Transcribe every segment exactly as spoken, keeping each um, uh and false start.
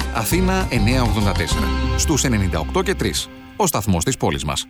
Αθήνα εννιακόσια ογδόντα τέσσερα. Στους ενενήντα οκτώ και τρία. Ο σταθμός της πόλης μας.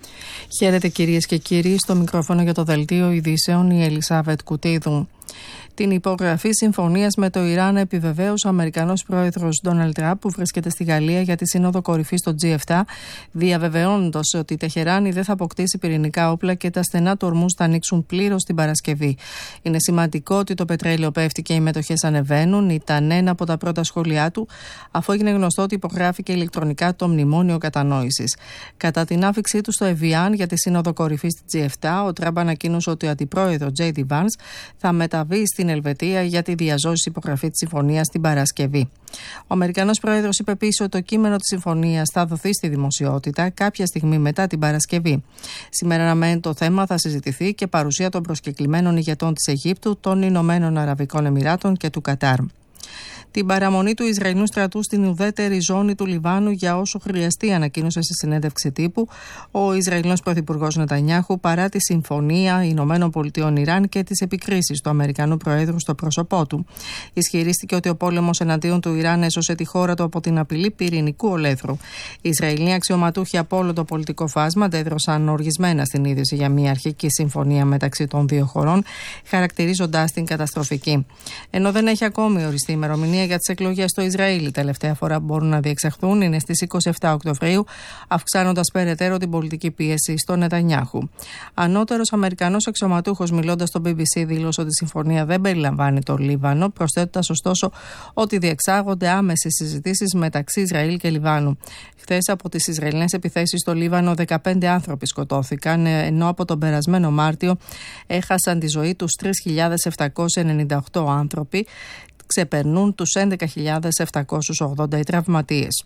Χαίρετε κυρίες και κύριοι, στο μικρόφωνο για το Δελτίο Ειδήσεων η Ελισάβετ Κουτίδου. Την υπογραφή συμφωνίας με το Ιράν επιβεβαίωσε ο Αμερικανός πρόεδρος Ντόναλντ Τραμπ, που βρίσκεται στη Γαλλία για τη Σύνοδο Κορυφής στο τζι επτά, διαβεβαιώνοντας ότι η Τεχεράνη δεν θα αποκτήσει πυρηνικά όπλα και τα στενά του ορμούς θα ανοίξουν πλήρως την Παρασκευή. Είναι σημαντικό ότι το πετρέλαιο πέφτει και οι μετοχές ανεβαίνουν, ήταν ένα από τα πρώτα σχόλιά του, αφού έγινε γνωστό ότι υπογράφηκε ηλεκτρονικά το μνημόνιο κατανόησης. Κατά την άφηξή του στο Εβιάν για τη Σύνοδο Κορυφής στη τζι επτά, ο Τραμπ ανακοίνωσε ότι ο αντιπρόεδρος Τζέι Ντι Βάνς θα μεταβεί στην Ελβετία για τη διαζώσιμη υπογραφή της συμφωνίας την Παρασκευή. Ο Αμερικανός πρόεδρος είπε επίσης ότι το κείμενο της συμφωνίας θα δοθεί στη δημοσιότητα κάποια στιγμή μετά την Παρασκευή. Σήμερα αναμένεται το θέμα θα συζητηθεί και παρουσία των προσκεκλημένων ηγετών της Αιγύπτου, των Ηνωμένων Αραβικών Εμιράτων και του Κατάρ. Την παραμονή του Ισραηλινού στρατού στην ουδέτερη ζώνη του Λιβάνου για όσο χρειαστεί, ανακοίνωσε σε συνέντευξη τύπου ο Ισραηλινός πρωθυπουργός Νετανιάχου, παρά τη συμφωνία Ηνωμένων Πολιτειών Ιράν και τις επικρίσεις του Αμερικανού Προέδρου στο πρόσωπό του. Ισχυρίστηκε ότι ο πόλεμος εναντίον του Ιράν έσωσε τη χώρα του από την απειλή πυρηνικού ολέθρου. Οι Ισραηλοί αξιωματούχοι από όλο το πολιτικό φάσμα αντέδρωσαν οργισμένα στην είδηση για μια αρχική συμφωνία μεταξύ των δύο χωρών, χαρακτηρίζοντάς την καταστροφική. Ενώ δεν έχει ακόμη οριστεί ημερομηνία για τις εκλογές στο Ισραήλ, η τελευταία φορά που μπορούν να διεξαχθούν είναι στις είκοσι επτά Οκτωβρίου, αυξάνοντας περαιτέρω την πολιτική πίεση στο Νετανιάχου. Ανώτερος Αμερικανός αξιωματούχος, μιλώντας στο μπι μπι σι, δήλωσε ότι η συμφωνία δεν περιλαμβάνει το Λίβανο, προσθέτοντας ωστόσο ότι διεξάγονται άμεσες συζητήσεις μεταξύ Ισραήλ και Λιβάνου. Χθες από τις Ισραηλινές επιθέσεις στο Λίβανο, δεκαπέντε άνθρωποι σκοτώθηκαν, ενώ από τον περασμένο Μάρτιο έχασαν τη ζωή τους τρεις χιλιάδες επτακόσιοι ενενήντα οκτώ άνθρωποι. Ξεπερνούν τους έντεκα χιλιάδες επτακόσιους ογδόντα οι τραυματίες.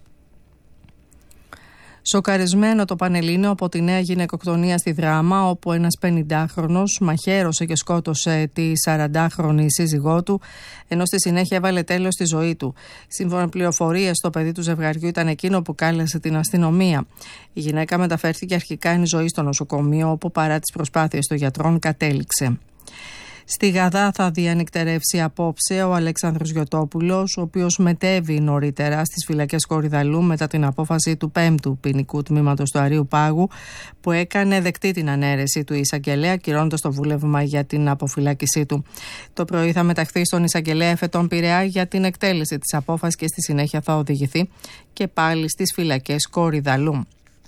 Σοκαρισμένο το Πανελλήνιο από τη νέα γυναικοκτονία στη Δράμα, όπου ένας πενηντάχρονος μαχαίρωσε και σκότωσε τη σαραντάχρονη σύζυγό του, ενώ στη συνέχεια έβαλε τέλος στη ζωή του. Σύμφωνα με πληροφορίες, το παιδί του ζευγαριού ήταν εκείνο που κάλεσε την αστυνομία. Η γυναίκα μεταφέρθηκε αρχικά εν ζωή στο νοσοκομείο, όπου παρά τις προσπάθειες των γιατρών κατέληξε. Στη Γαδά θα διανυκτερεύσει απόψε ο Αλέξανδρος Γιωτόπουλος, ο οποίος μετέβη νωρίτερα στις φυλακές Κορυδαλλού μετά την απόφαση του πέμπτου ποινικού τμήματος του Αρείου Πάγου, που έκανε δεκτή την ανέρεση του εισαγγελέα, κυρώνοντας το βούλευμα για την αποφυλάκησή του. Το πρωί θα μεταχθεί στον εισαγγελέα Εφετών Πειραιά για την εκτέλεση της απόφασης και στη συνέχεια θα οδηγηθεί και πάλι στις φυλακές Κορυδαλλού.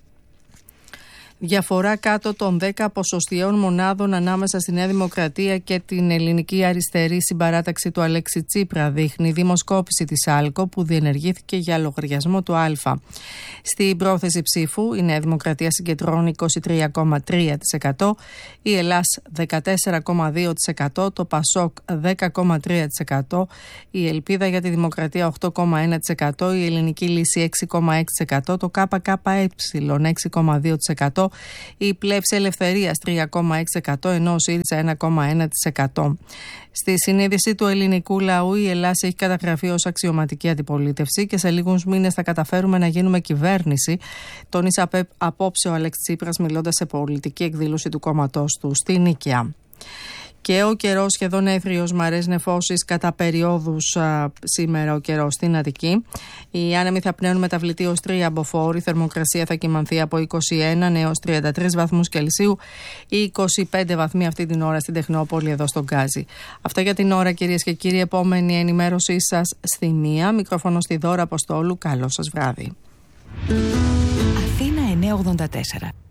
Διαφορά κάτω των δέκα ποσοστιαίων μονάδων ανάμεσα στη Νέα Δημοκρατία και την Ελληνική Αριστερή Συμπαράταξη του Αλέξη Τσίπρα, δείχνει η δημοσκόπηση της ΑΛΚΟ που διενεργήθηκε για λογαριασμό του Α. Στην πρόθεση ψήφου η Νέα Δημοκρατία συγκεντρώνει είκοσι τρία κόμμα τρία τοις εκατό, η Ελλάς δεκατέσσερα κόμμα δύο τοις εκατό, το Πασόκ δέκα κόμμα τρία τοις εκατό, η Ελπίδα για τη Δημοκρατία οκτώ κόμμα ένα τοις εκατό, η Ελληνική Λύση έξι κόμμα έξι τοις εκατό, το ΚΚΕ έξι κόμμα δύο τοις εκατό, η Πλεύση Ελευθερίας τρία κόμμα έξι τοις εκατό, ενώ ο ΣΥΡΙΖΑ ένα κόμμα ένα τοις εκατό. Στη συνείδηση του ελληνικού λαού, η Ελλάδα έχει καταγραφεί ως αξιωματική αντιπολίτευση και σε λίγους μήνες θα καταφέρουμε να γίνουμε κυβέρνηση, τόνισε απόψε ο Αλέξης Τσίπρας, μιλώντας σε πολιτική εκδήλωση του κόμματός του στη Νίκαια. Και ο καιρός σχεδόν έθριος, μαρές νεφώσεις κατά περιόδους α, σήμερα ο καιρός στην Αττική. Οι άνεμοι θα πνέουν μεταβλητή ως τρία μποφόρ, η θερμοκρασία θα κυμανθεί από είκοσι ένα έως τριάντα τρεις βαθμούς Κελσίου, ή είκοσι πέντε βαθμοί αυτή την ώρα στην Τεχνόπολη εδώ στον Γκάζι. Αυτά για την ώρα, κυρίες και κύριοι. Επόμενη ενημέρωσή σας στη μία. Μικρόφωνο στη Δώρα Αποστόλου. Καλό σας βράδυ. Αθήνα εννιακόσια ογδόντα τέσσερα.